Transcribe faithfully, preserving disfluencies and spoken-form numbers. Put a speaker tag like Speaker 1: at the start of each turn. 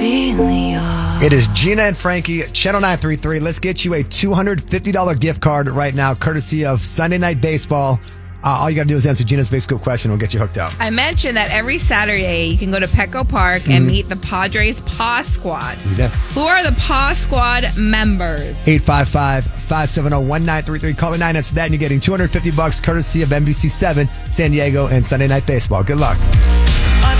Speaker 1: It is Gina and Frankie, Channel nine thirty-three. Let's get you a two hundred fifty dollars gift card right now, courtesy of Sunday Night Baseball. Uh, all you got to do is answer Gina's big scoop question. We'll get you hooked up.
Speaker 2: I mentioned that every Saturday you can go to Petco Park mm-hmm. and meet the Padres Paw Squad.
Speaker 1: You did.
Speaker 2: Who are the Paw Squad members?
Speaker 1: eight five five, five seven zero, one nine three three. Call it nine. Answer that, and you're getting two hundred fifty bucks courtesy of N B C seven, San Diego, and Sunday Night Baseball. Good luck.